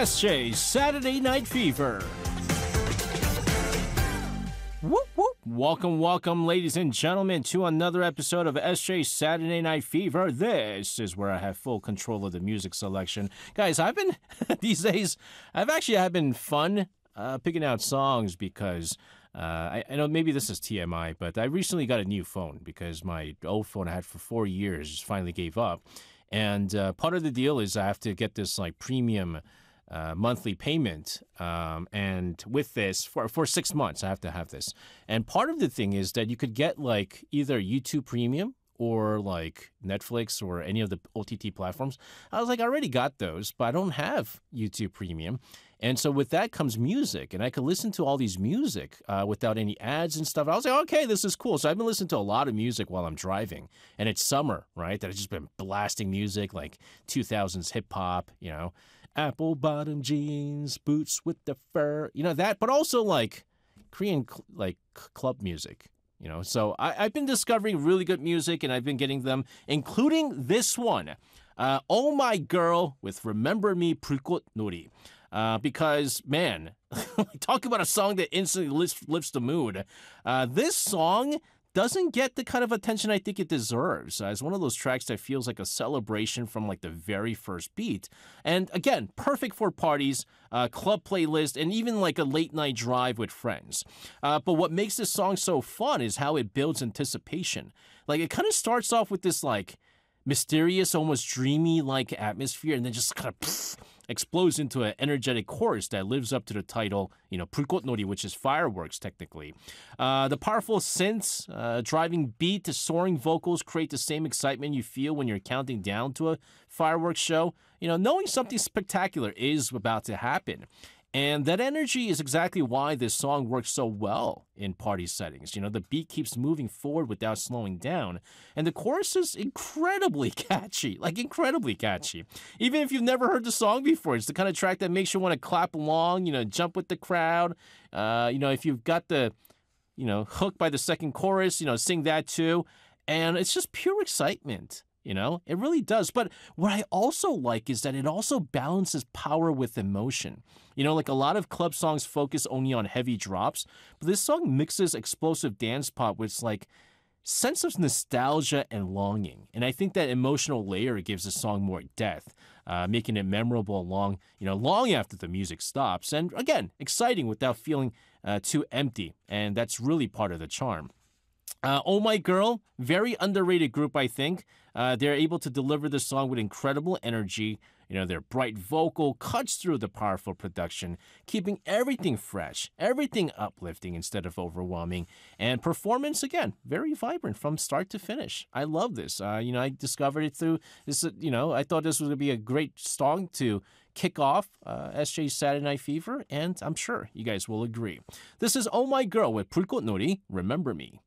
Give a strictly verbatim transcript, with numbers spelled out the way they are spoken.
S J's Saturday Night Fever. Whoop, whoop. Welcome, welcome, ladies and gentlemen, to another episode of S J's Saturday Night Fever. This is where I have full control of the music selection. Guys, I've been, these days, I've actually had been fun uh, picking out songs because uh, I, I know maybe this is T M I, but I recently got a new phone because my old phone I had for four years just finally gave up. And uh, part of the deal is I have to get this like premium uh, monthly payment. Um, and with this, for, for six months, I have to have this. And part of the thing is that you could get like either YouTube Premium or like Netflix or any of the O T T platforms. I was like, I already got those, but I don't have YouTube Premium. And so with that comes music, and I could listen to all these music uh, without any ads and stuff. I was like, okay, this is cool. So I've been listening to a lot of music while I'm driving, and it's summer, right? That I've just been blasting music like two thousands hip hop, you know, apple bottom jeans, boots with the fur, you know that, but also like Korean cl- like club music. You know, so I, I've been discovering really good music, and I've been getting them, including this one, uh, "Oh My Girl" with "Remember Me" 불꽃 놀이. Uh, because, man, talk about a song that instantly lifts, lifts the mood. Uh, this song doesn't get the kind of attention I think it deserves. Uh, it's one of those tracks that feels like a celebration from like the very first beat. And again, perfect for parties, uh, club playlist, and even like a late night drive with friends. Uh, but what makes this song so fun is how it builds anticipation. Like it kind of starts off with this like mysterious, almost dreamy like atmosphere, and then just kind of pff, explodes into an energetic chorus that lives up to the title, you know, 불꽃 놀이, which is fireworks technically. Uh, the powerful synths, uh, driving beat to soaring vocals create the same excitement you feel when you're counting down to a fireworks show. You know, knowing something spectacular is about to happen. And that energy is exactly why this song works so well in party settings. You know, the beat keeps moving forward without slowing down. And the chorus is incredibly catchy, like incredibly catchy. Even if you've never heard the song before, it's the kind of track that makes you want to clap along, you know, jump with the crowd. Uh, you know, if you've got the, you know, hook by the second chorus, you know, sing that too. And it's just pure excitement. You know, it really does. But what I also like is that it also balances power with emotion. You know, like a lot of club songs focus only on heavy drops, but this song mixes explosive dance pop with like sense of nostalgia and longing. And I think that emotional layer gives the song more depth, uh, making it memorable long, you know, long after the music stops. And again, exciting without feeling uh, too empty. And that's really part of the charm. Uh, Oh My Girl, very underrated group, I think. Uh, they're able to deliver the song with incredible energy. You know, their bright vocal cuts through the powerful production, keeping everything fresh, everything uplifting instead of overwhelming. And performance, again, very vibrant from start to finish. I love this. Uh, you know, I discovered it through this, you know, I thought this was going to be a great song to kick off uh, S J's Saturday Night Fever, and I'm sure you guys will agree. This is Oh My Girl with 불꽃 놀이, Remember Me.